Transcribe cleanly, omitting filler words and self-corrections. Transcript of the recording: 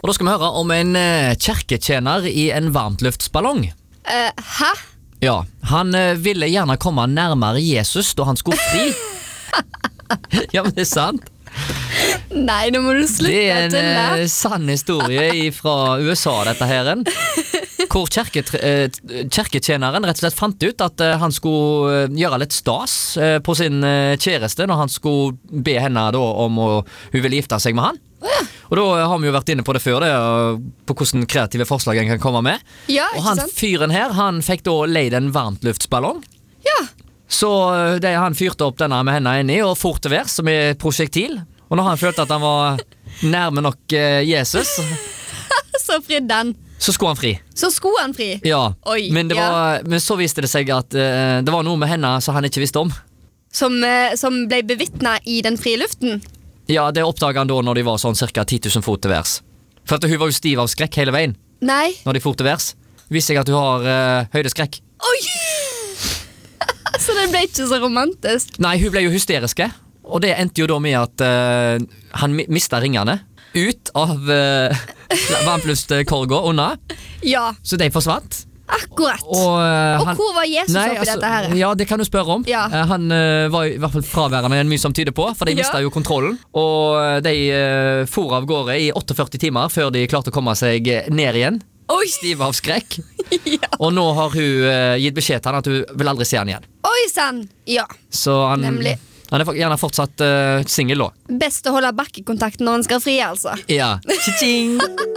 Og da skal vi høre om en kjerketjener i en varmtluftsballong. Hæ? Ja, han ville gjerne komme nærmere Jesus da han skulle fri. Ja, men det er sant. Nei, nå må du slutte Det til er det. en sann historie fra USA, dette her. Hvor kjerketjeneren rett og slett fant ut at han skulle gjøre litt stas på sin kjæreste når han skulle be henne da om hun ville gifte seg med han. Og da har vi jo vært inne på det før, på hvordan kreative forslag en kan komme med. Ja, Og ikke han sant? fyren her, han fikk da leid en varmtluftsballong. Ja. Så han fyrte opp denne med henne inni og for til værs som et prosjektil. Og når han følte at han var nærme nok Jesus, Så fridde han. så skulle han fri. Så skulle han fri. Ja, Oi, men, men så viste det seg at det var noe med henne som han ikke visste om. Som ble bevittnet i den frie luften. Ja, det oppdaget han da når de var sånn cirka 10 000 fot til værs. For at hun var jo stiv av skrekk hele veien Nei. når de for til værs. Viste seg at hun har høydeskrekk. Oi! Så det ble ikke så romantisk. Nei, hun ble jo hysteriske. Og det endte jo da med at han mistet ringene ut av varmtluftskorga unna. Ja, Så de forsvant. akkurat. Og, Og hvor var Jesus oppi dette her? Ja, det kan du spørre om. Ja. Han var i hvert fall fraværende, mye som tyder på, for de Ja. mistet jo kontrollen. Og de for av gårde i 48 timer før de klarte å komme seg ned igjen. Oi! Stive av skrekk. Ja. Og nå har hun gitt beskjed til han at hun vil aldri se han igjen. Oi sann! Ja. Så han Nemlig. er gjerne fortsatt single da. Best å holde bakkekontakten når en skal fri, altså. Ja. Tjing!